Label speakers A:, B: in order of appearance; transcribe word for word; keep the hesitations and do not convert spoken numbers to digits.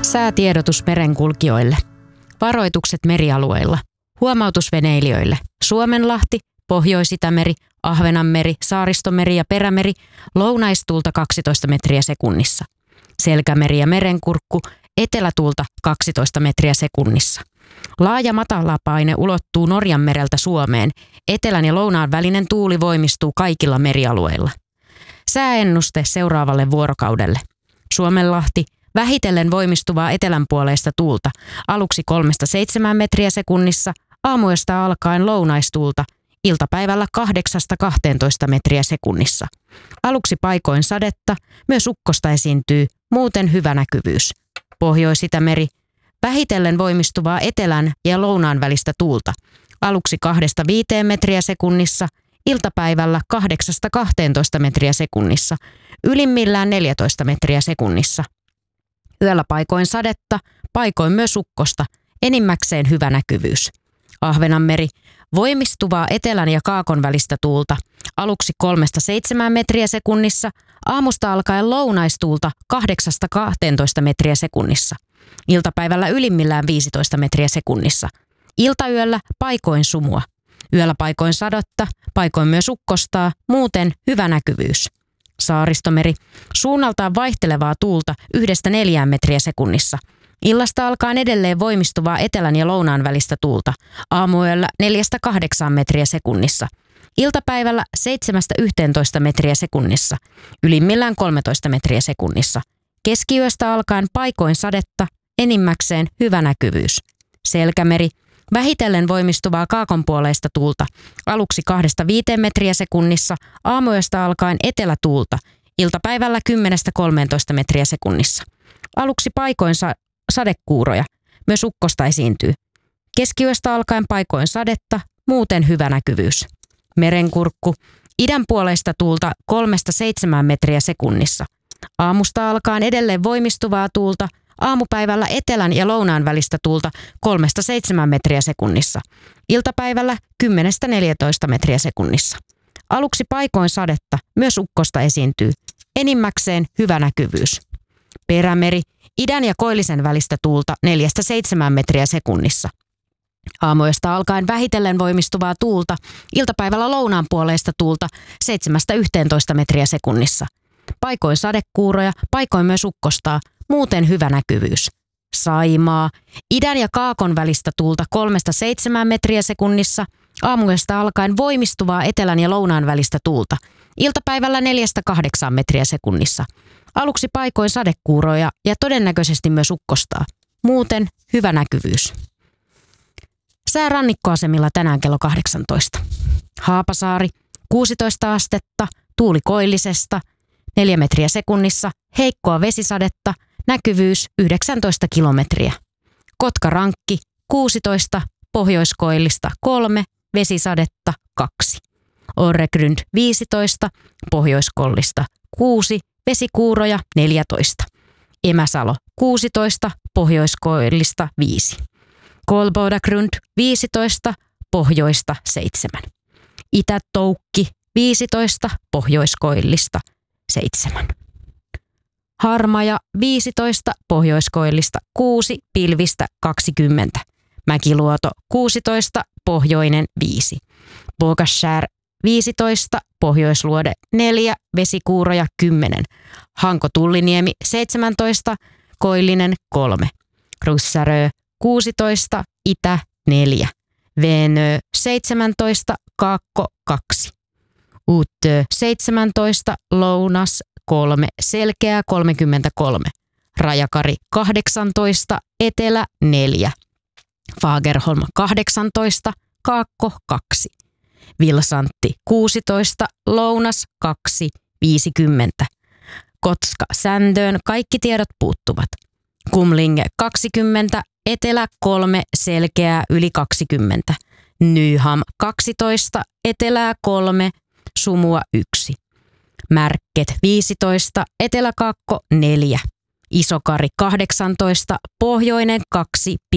A: Säätiedotus merenkulkijoille. Varoitukset merialueilla. Huomautus veneilijöille. Suomenlahti, Pohjois-Itämeri, Ahvenanmeri, Saaristomeri ja Perämeri, lounaistuulta kaksitoista metriä sekunnissa. Selkämeri ja Merenkurkku, etelätuulta kaksitoista metriä sekunnissa. Laaja matalapaine ulottuu Norjanmereltä Suomeen. Etelän ja lounaan välinen tuuli voimistuu kaikilla merialueilla. Sääennuste seuraavalle vuorokaudelle. Suomenlahti, vähitellen voimistuvaa etelänpuoleista tuulta, aluksi kolmesta seitsemään metriä sekunnissa, aamuyöstä alkaen lounaistuulta, iltapäivällä kahdeksasta kahteentoista metriä sekunnissa. Aluksi paikoin sadetta, myös ukkosta esiintyy, muuten hyvä näkyvyys. Pohjois-Itämeri, vähitellen voimistuvaa etelän ja lounaan välistä tuulta, aluksi kahdesta viiteen metriä sekunnissa, iltapäivällä kahdeksasta kahteentoista metriä sekunnissa, ylimmillään neljätoista metriä sekunnissa. Yöllä paikoin sadetta, paikoin myös ukkosta, enimmäkseen hyvä näkyvyys. Ahvenanmeri, voimistuvaa etelän ja kaakon välistä tuulta, aluksi kolmesta seitsemään metriä sekunnissa, aamusta alkaen lounaistuulta kahdeksasta kahteentoista metriä sekunnissa. Iltapäivällä ylimmillään viisitoista metriä sekunnissa. Iltayöllä paikoin sumua. Yöllä paikoin sadotta, paikoin myös ukkostaa, muuten hyvä näkyvyys. Saaristomeri, suunnaltaan vaihtelevaa tuulta yhdestä neljään metriä sekunnissa. Illasta alkaen edelleen voimistuvaa etelän ja lounaan välistä tuulta. Aamuyöllä neljästä kahdeksaan metriä sekunnissa. Iltapäivällä seitsemästä yhteentoista metriä sekunnissa. Ylimmillään kolmetoista metriä sekunnissa. Keskiyöstä alkaen paikoin sadetta, enimmäkseen hyvä näkyvyys. Selkämeri, vähitellen voimistuvaa kaakonpuoleista tuulta, aluksi kahdesta viiteen metriä sekunnissa, aamuyöstä alkaen etelätuulta, iltapäivällä kymmenestä kolmeentoista metriä sekunnissa. Aluksi paikoin sa- sadekuuroja, myös ukkosta esiintyy. Keskiyöstä alkaen paikoin sadetta, muuten hyvä näkyvyys. Merenkurkku, idänpuoleista tuulta kolmesta seitsemään metriä sekunnissa. Aamusta alkaen edelleen voimistuvaa tuulta, aamupäivällä etelän ja lounaan välistä tuulta kolmesta seitsemään metriä sekunnissa. Iltapäivällä kymmenestä neljätoista metriä sekunnissa. Aluksi paikoin sadetta, myös ukkosta esiintyy. Enimmäkseen hyvä näkyvyys. Perämeri, idän ja koillisen välistä tuulta neljästä seitsemään metriä sekunnissa. Aamuyöstä alkaen vähitellen voimistuvaa tuulta, iltapäivällä lounaan puoleista tuulta seitsemästä yhteentoista metriä sekunnissa. Paikoin sadekuuroja, paikoin myös ukkostaa, muuten hyvä näkyvyys. Saimaa, idän ja kaakon välistä tuulta kolmesta seitsemään metriä sekunnissa, aamuyöstä alkaen voimistuvaa etelän ja lounaan välistä tuulta, iltapäivällä neljästä kahdeksaan metriä sekunnissa. Aluksi paikoin sadekuuroja ja todennäköisesti myös ukkostaa, muuten hyvä näkyvyys. Sää rannikkoasemilla tänään kello kahdeksantoista. Haapasaari, kuusitoista astetta, tuuli koillisesta, neljä metriä sekunnissa, heikkoa vesisadetta, näkyvyys yhdeksäntoista kilometriä. Kotkarankki, kuusitoista, pohjoiskoillista kolme, vesisadetta kaksi. Orregrund viisitoista, pohjoiskollista kuusi, vesikuuroja neljätoista. Emäsalo kuusitoista, pohjoiskoillista viisi. Kolbodagrund viisitoista, pohjoista seitsemän. Itätoukki viisitoista, pohjoiskoillista seitsemän. Harmaja viisitoista, pohjoiskoillista kuusi, pilvistä kaksikymmentä. Mäkiluoto kuusitoista, pohjoinen viisi. Bogaskär viisitoista, pohjoisluode neljä, vesikuuroja kymmenen. Hanko-Tulliniemi seitsemäntoista, koillinen kolme. Russarö kuusitoista, itä neljä. Venö seitsemäntoista, kaakko kaksi. Uutö seitsemäntoista, lounas kolme, selkeä kolmekymmentäkolme. Rajakari kahdeksantoista, etelä neljä. Fagerholm kahdeksantoista, kaakko kaksi. Vilsantti kuusitoista, lounas kaksi, viisikymmentä. Kotska Sändöön kaikki tiedot puuttuvat. Kumlinge kaksikymmentä, etelä kolme, selkeää yli kaksikymmentä. Nyham kaksitoista, etelää kolme, sumua yksi. Märket viisitoista, eteläkaakko neljä. Isokari kahdeksantoista, pohjoinen kaksi,